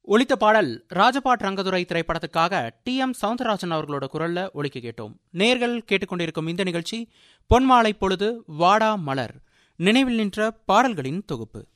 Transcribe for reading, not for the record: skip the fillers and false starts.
ஒலித்த பாடல் ராஜபாட் ரங்கதுரை திரைப்படத்துக்காக டி.எம். சவுந்தரராஜன் அவர்களோட குரல்ல ஒலிக்க கேட்டோம். நேர்கள் கேட்டுக்கொண்டிருக்கும் இந்த நிகழ்ச்சி பொன்மாலை பொழுது வாடா மலர் நினைவில் நின்ற பாடல்களின் தொகுப்பு.